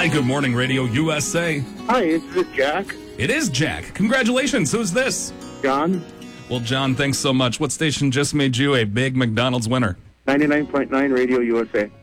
Hi, good morning, Radio USA. Hi, is this Jack? It is Jack. Congratulations. Who's this? John? Well, John, thanks so much. What station just made you a big McDonald's winner? 99.9 Radio USA.